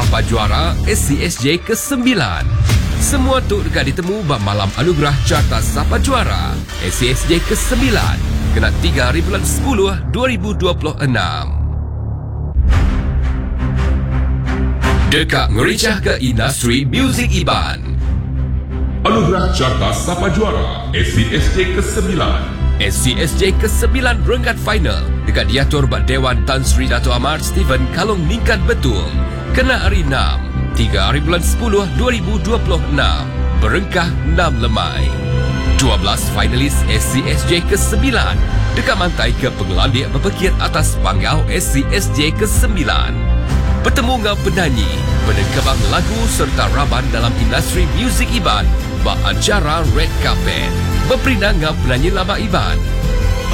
Sapa Juara SCSJ ke-9. Semua tu dekat ditemu malam anugerah Carta Sapa Juara SCSJ ke-9 kena 3 hari bulan 10 2026. Dekat ngericah ke industri muzik Iban. Anugerah Carta Sapa Juara SCSJ ke-9. SCSJ ke-9 renggat final dekat diatur bak Dewan Tan Sri Dato' Amar Stephen Kalong Ningkat Betul. Kena hari 6, 3 hari bulan 10 2026. Berengkah 6 lemai. 12 finalis SCSJ ke-9 dekat mantai ke pengelandik berpekir atas panggau SCSJ ke-9. Bertemu dengan penyanyi, penekebang lagu serta raban dalam industri muzik Iban bak acara Red Carpet. Berperindah dengan penyanyi lama Iban